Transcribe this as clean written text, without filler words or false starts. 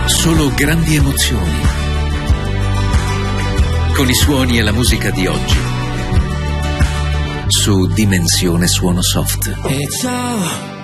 Solo grandi emozioni. Con i suoni e la musica di oggi. Su Dimensione Suono Soft. E ciao.